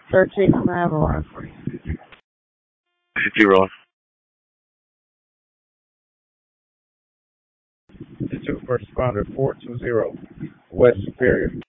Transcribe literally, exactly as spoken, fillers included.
Searching for Avalon. Zero. To responder four two zero, West Superior.